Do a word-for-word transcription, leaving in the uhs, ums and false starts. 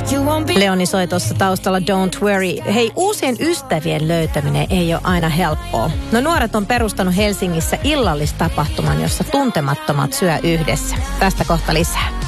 Leoni soi tuossa taustalla Don't Worry. Hei, uusien ystävien löytäminen ei ole aina helppoa. No nuoret on perustanut Helsingissä illallistapahtuman, jossa tuntemattomat syö yhdessä. Tästä kohta lisää.